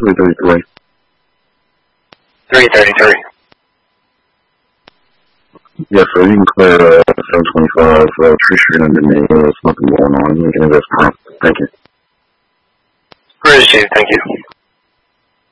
333. 333. Yes, sir. You can clear 725. Tree Street under me. There's nothing going on. You can invest. Thank you. Appreciate it. Thank you.